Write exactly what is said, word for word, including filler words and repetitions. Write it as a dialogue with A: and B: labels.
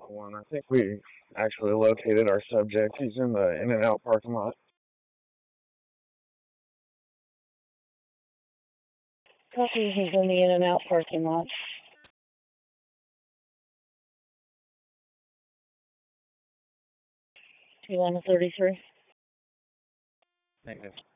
A: one. I think we actually located our subject. He's in the In-N-Out parking lot.
B: Copy, he's in the In-N-Out parking lot. Tijuana thirty-three.
A: Thank you.